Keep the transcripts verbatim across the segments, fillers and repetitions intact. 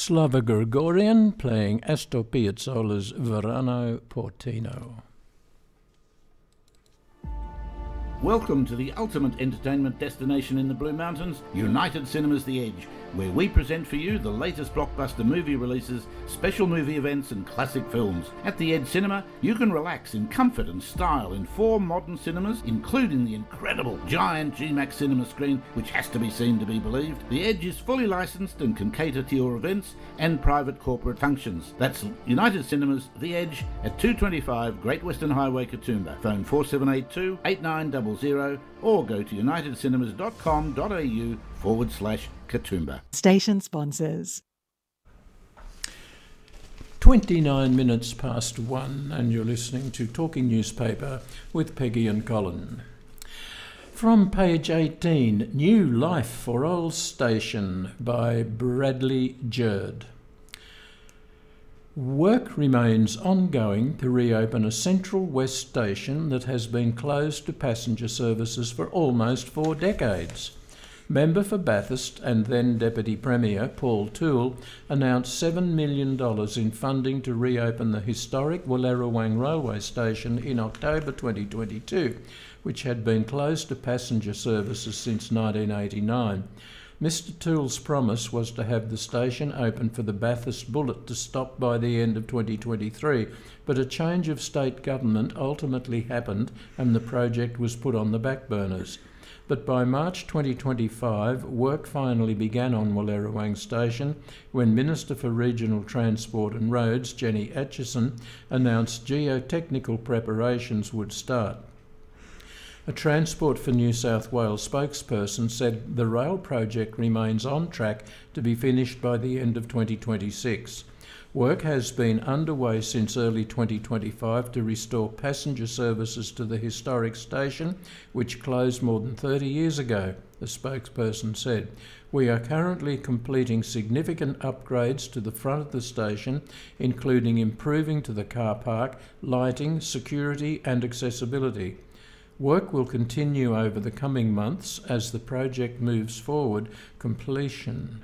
Slava Gregorian playing Astor Piazzolla's Verano Portino. Welcome to the ultimate entertainment destination in the Blue Mountains, United Cinemas The Edge, where we present for you the latest blockbuster movie releases, special movie events and classic films. At the Edge Cinema, you can relax in comfort and style in four modern cinemas, including the incredible giant G MAX cinema screen, which has to be seen to be believed. The Edge is fully licensed and can cater to your events and private corporate functions. That's United Cinemas The Edge at two twenty-five Great Western Highway, Katoomba. Phone four seven eight two, eight nine zero zero or go to united cinemas dot com dot a u forward slash Katoomba. Station sponsors. twenty-nine minutes past one, and you're listening to Talking Newspaper with Peggy and Colin. From page eighteen, New Life for Old Station by Bradley Jerd. Work remains ongoing to reopen a Central West station that has been closed to passenger services for almost four decades. Member for Bathurst and then Deputy Premier Paul Toole announced seven million dollars in funding to reopen the historic Wallerawang railway station in October twenty twenty-two, which had been closed to passenger services since nineteen eighty-nine. Mister Toole's promise was to have the station open for the Bathurst Bullet to stop by the end of twenty twenty-three, but a change of state government ultimately happened and the project was put on the back burners. But by March twenty twenty-five, work finally began on Wallerawang Station when Minister for Regional Transport and Roads, Jenny Atchison, announced geotechnical preparations would start. A Transport for New South Wales spokesperson said the rail project remains on track to be finished by the end of twenty twenty-six. Work has been underway since early twenty twenty-five to restore passenger services to the historic station, which closed more than thirty years ago, the spokesperson said. We are currently completing significant upgrades to the front of the station, including improving to the car park, lighting, security and accessibility. Work will continue over the coming months as the project moves forward completion,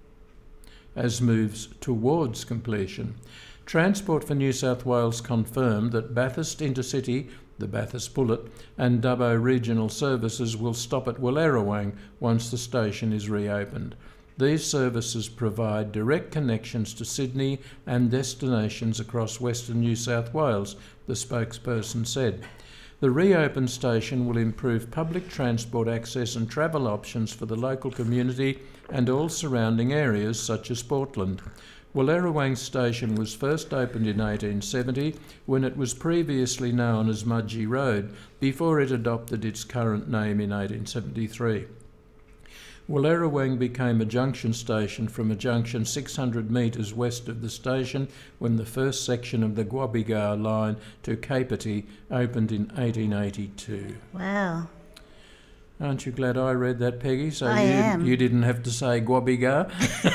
as moves towards completion. Transport for New South Wales confirmed that Bathurst Intercity, the Bathurst Bullet, and Dubbo Regional Services will stop at Wallerawang once the station is reopened. These services provide direct connections to Sydney and destinations across Western New South Wales, the spokesperson said. The reopened station will improve public transport access and travel options for the local community and all surrounding areas such as Portland. Wallerawang Station was first opened in eighteen seventy when it was previously known as Mudgee Road before it adopted its current name in eighteen seventy-three. Wallerawang became a junction station from a junction six hundred metres west of the station when the first section of the Gwabigar line to Kapiti opened in eighteen eighty-two. Wow. Aren't you glad I read that, Peggy? So I you, am. you didn't have to say Gwabigar?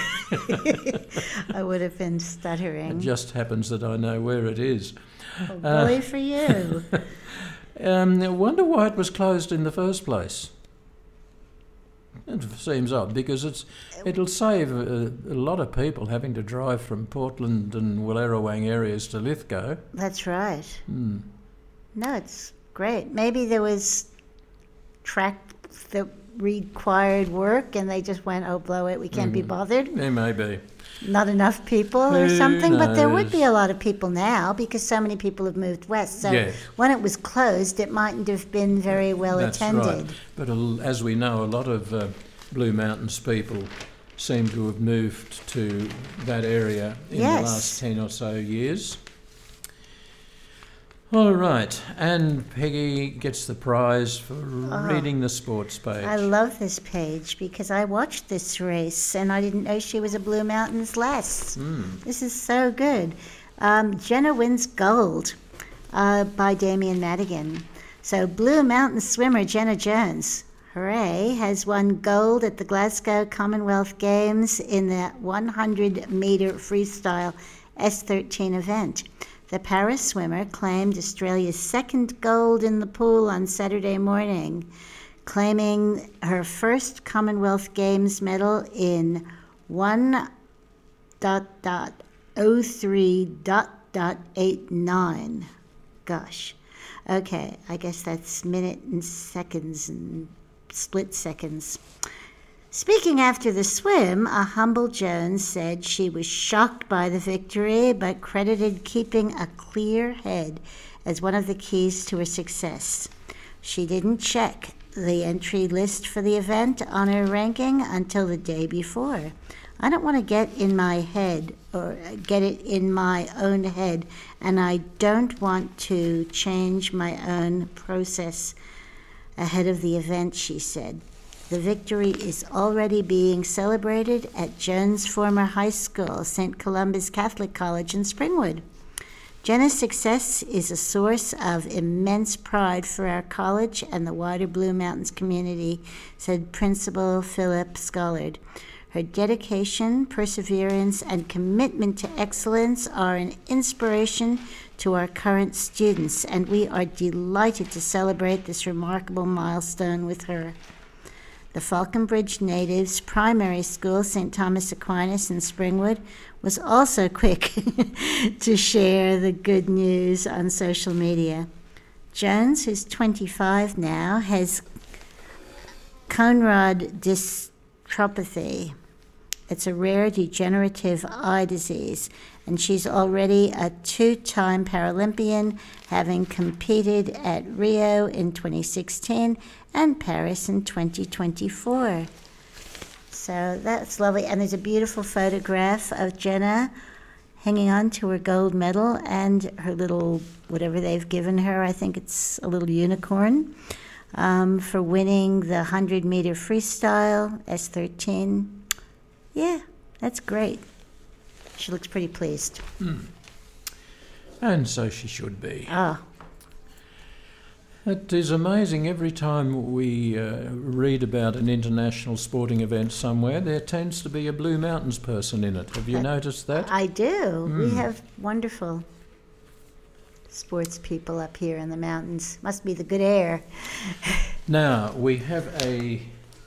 I would have been stuttering. It just happens that I know where it is. Oh, boy, uh, for you. um, I wonder why it was closed in the first place. It seems odd because it's it'll save a, a lot of people having to drive from Portland and Wallerawang areas to Lithgow. That's right. Hmm. No, it's great. Maybe there was track that required work and they just went, oh, blow it, we can't mm. be bothered. There may be. Not enough people or Who something, knows? But there would be a lot of people now because so many people have moved west. So yes. When it was closed, it mightn't have been very well That's attended. Right. But uh, as we know, a lot of uh, Blue Mountains people seem to have moved to that area in yes. the last ten or so years. All right, and Peggy gets the prize for oh, reading the sports page. I love this page because I watched this race and I didn't know she was a Blue Mountains lass. Mm. This is so good. Um, Jenna wins gold uh, by Damien Madigan. So Blue Mountain swimmer Jenna Jones, hooray, has won gold at the Glasgow Commonwealth Games in the one hundred metre freestyle S thirteen event. The Paris swimmer claimed Australia's second gold in the pool on Saturday morning, claiming her first Commonwealth Games medal in one dot dot oh three dot dot eight nine. Gosh. Okay, I guess that's minute and seconds and split seconds. Speaking after the swim, a humble Jones said she was shocked by the victory, but credited keeping a clear head as one of the keys to her success. She didn't check the entry list for the event on her ranking until the day before. I don't want to get in my head or get it in my own head, and I don't want to change my own process ahead of the event, she said. The victory is already being celebrated at Jones' former high school, Saint Columba's Catholic College in Springwood. Jenna's success is a source of immense pride for our college and the wider Blue Mountains community, said Principal Philip Scollard. Her dedication, perseverance, and commitment to excellence are an inspiration to our current students, and we are delighted to celebrate this remarkable milestone with her. The Falconbridge Natives Primary School, Saint Thomas Aquinas in Springwood, was also quick to share the good news on social media. Jones, who's twenty-five now, has Conrad dystrophy. It's a rare degenerative eye disease, and she's already a two-time Paralympian, having competed at Rio in twenty sixteen and Paris in twenty twenty-four. So that's lovely. And there's a beautiful photograph of Jenna hanging on to her gold medal and her little, whatever they've given her, I think it's a little unicorn, um, for winning the one hundred meter freestyle, S thirteen. Yeah, that's great. She looks pretty pleased. Mm. And so she should be. Oh. It is amazing every time we uh, read about an international sporting event somewhere, there tends to be a Blue Mountains person in it. Have you Uh, noticed that? I do. Mm. We have wonderful sports people up here in the mountains. Must be the good air. Now, we have a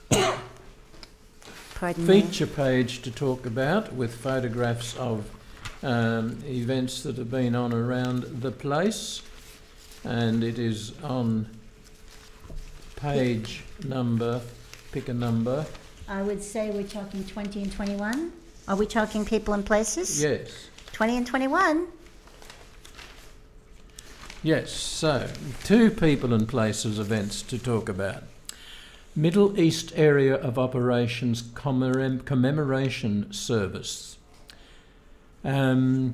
Pardon me. feature page to talk about with photographs of um, events that have been on around the place, and it is on page number, pick a number. I would say we're talking twenty and twenty-one. Are we talking people and places? Yes. twenty and twenty-one. Yes, so two people and places events to talk about. Middle East Area of Operations commemor- Commemoration Service. Um,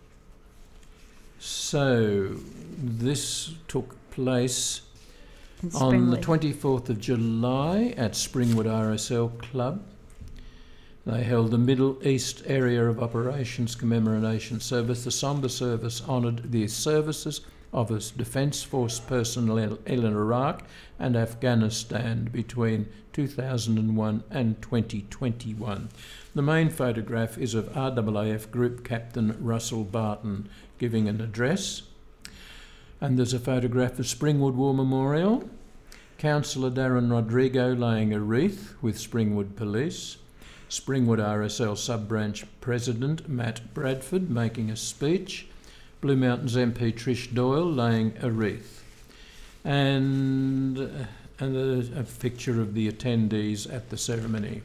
so this took place In on the Springwood. twenty-fourth of July at Springwood R S L Club. They held the Middle East Area of Operations Commemoration Service. The sombre service honoured the services of its Defence Force personnel in Iraq and Afghanistan between two thousand one and twenty twenty-one. The main photograph is of R A A F Group Captain Russell Barton giving an address. And there's a photograph of Springwood War Memorial, Councillor Darren Rodrigo laying a wreath with Springwood Police, Springwood R S L Sub-Branch President Matt Bradford making a speech, Blue Mountains M P Trish Doyle laying a wreath, and, uh, and a, a picture of the attendees at the ceremony.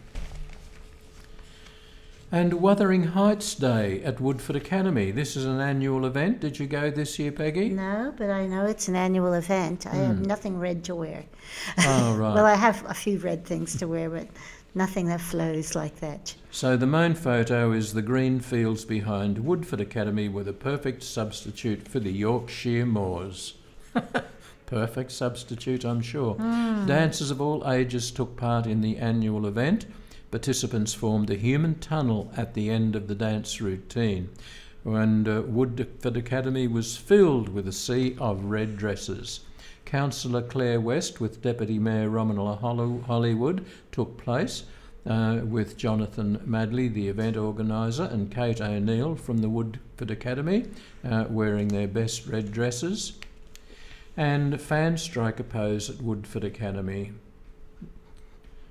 And Wuthering Heights Day at Woodford Academy. This is an annual event. Did you go this year, Peggy? No, but I know it's an annual event. I have Hmm. nothing red to wear. Oh, right. Well, I have a few red things to wear, but nothing that flows like that. So the main photo is the green fields behind Woodford Academy with a perfect substitute for the Yorkshire Moors. Perfect substitute, I'm sure. Mm. Dancers of all ages took part in the annual event. Participants formed a human tunnel at the end of the dance routine, and uh, Woodford Academy was filled with a sea of red dresses. Councillor Claire West with Deputy Mayor Romola Hollywood took place uh, with Jonathan Madley, the event organiser, and Kate O'Neill from the Woodford Academy uh, wearing their best red dresses. And fans strike a pose at Woodford Academy.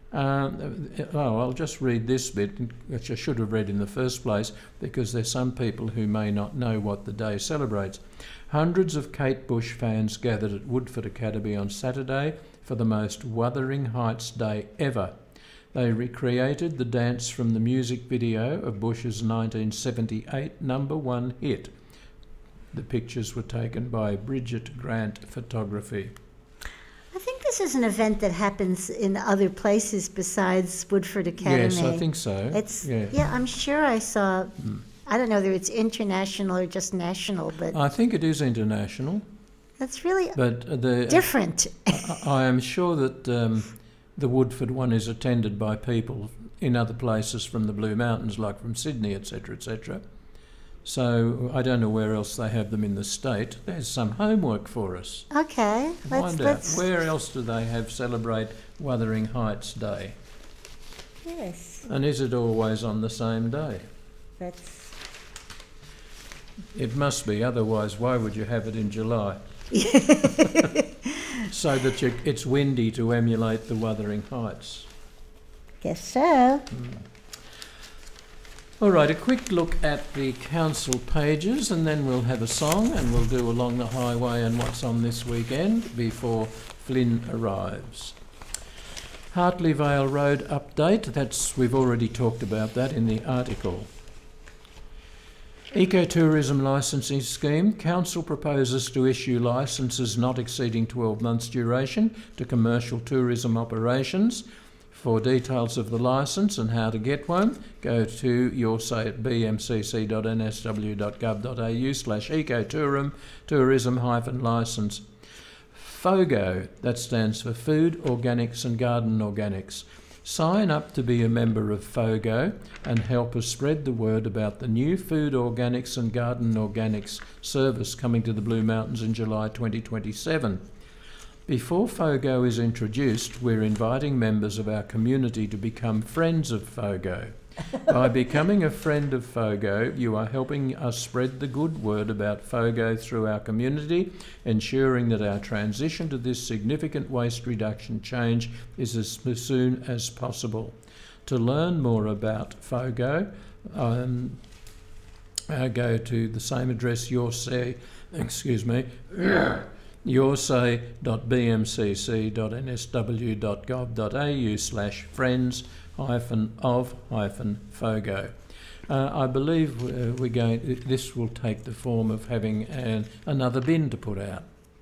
Uh, oh, I'll just read this bit, which I should have read in the first place, because there's some people who may not know what the day celebrates. Hundreds of Kate Bush fans gathered at Woodford Academy on Saturday for the most Wuthering Heights Day ever. They recreated the dance from the music video of Bush's nineteen seventy-eight number one hit. The pictures were taken by Bridget Grant Photography. I think this is an event that happens in other places besides Woodford Academy. Yes, I think so. It's yeah. yeah, I'm sure I saw. Mm. I don't know whether it's international or just national, but I think it is international. That's really but the, different. I, I am sure that um, the Woodford one is attended by people in other places from the Blue Mountains, like from Sydney, et cetera, et cetera. So I don't know where else they have them in the state. There's some homework for us. Okay, let's, Find let's... out where else do they have celebrate Wuthering Heights Day? Yes. And is it always on the same day? That's. It must be, otherwise why would you have it in July? So that you, it's windy to emulate the Wuthering Heights. Guess so. Mm. All right, a quick look at the council pages, and then we'll have a song and we'll do Along the Highway and what's on this weekend before Flynn arrives. Hartley Vale Road update, that's, we've already talked about that in the article. Ecotourism licensing scheme. Council proposes to issue licences not exceeding twelve months duration to commercial tourism operations. For details of the licence and how to get one, go to your say at b m c c dot n s w dot gov dot a u slash ecotourism tourism hyphen licence. FOGO, that stands for Food, Organics and Garden Organics. Sign up to be a member of FOGO and help us spread the word about the new Food, Organics and Garden Organics service coming to the Blue Mountains in July twenty twenty-seven. Before FOGO is introduced, we're inviting members of our community to become friends of FOGO. By becoming a friend of FOGO, you are helping us spread the good word about FOGO through our community, ensuring that our transition to this significant waste reduction change is as soon as possible. To learn more about FOGO, um, uh, go to the same address, yoursay, excuse me, yoursay dot b m c c dot n s w dot gov dot a u slash friends hyphen of hyphen FOGO. Uh, I believe uh, we're going. This will take the form of having an, another bin to put out,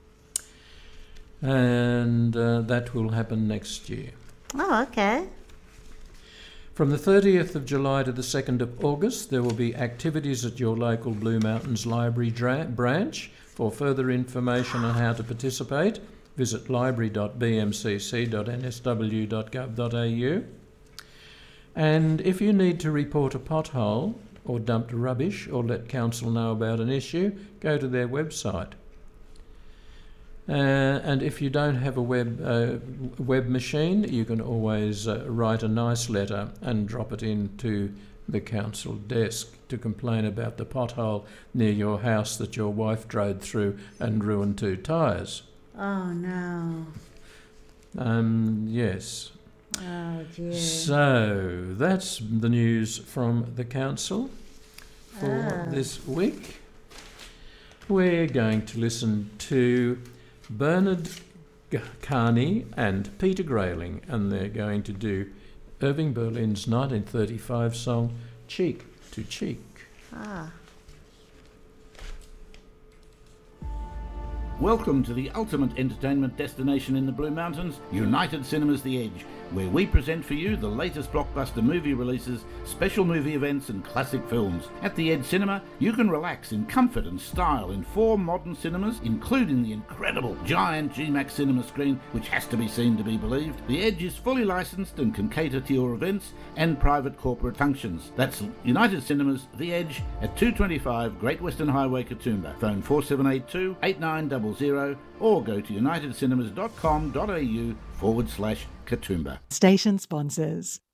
and uh, that will happen next year. Oh, okay. From the thirtieth of July to the second of August, there will be activities at your local Blue Mountains Library dra- branch. For further information on how to participate, visit library dot b m c c dot n s w dot gov dot a u. And if you need to report a pothole or dumped rubbish or let council know about an issue, go to their website. Uh, and if you don't have a web uh, web machine, you can always uh, write a nice letter and drop it into the council desk to complain about the pothole near your house that your wife drove through and ruined two tyres. Oh, no. Um, yes. Oh, dear. So that's the news from the council for Ah. this week. We're going to listen to Bernard G- Carney and Peter Grayling, and they're going to do Irving Berlin's nineteen thirty-five song Cheek to Cheek. Ah. Welcome to the ultimate entertainment destination in the Blue Mountains, United Cinemas The Edge, where we present for you the latest blockbuster movie releases, special movie events and classic films. At the Edge Cinema, you can relax in comfort and style in four modern cinemas, including the incredible giant G MAX cinema screen, which has to be seen to be believed. The Edge is fully licensed and can cater to your events and private corporate functions. That's United Cinemas The Edge at two twenty-five Great Western Highway, Katoomba. Phone four seven eight two, eight nine zero zero or go to united cinemas dot com dot a u forward slash Katoomba. Station sponsors.